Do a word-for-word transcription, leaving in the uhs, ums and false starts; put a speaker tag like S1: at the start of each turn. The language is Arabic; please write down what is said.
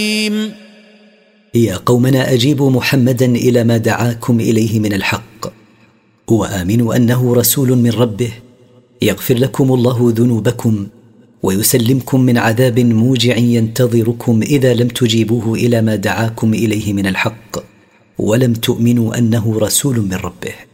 S1: يا قومنا أجيبوا محمدا إلى ما دعاكم إليه من الحق، وآمنوا أنه رسول من ربه يغفر لكم الله ذنوبكم ويسلمكم من عذاب موجع ينتظركم إذا لم تجيبوه إلى ما دعاكم إليه من الحق ولم تؤمنوا أنه رسول من ربه.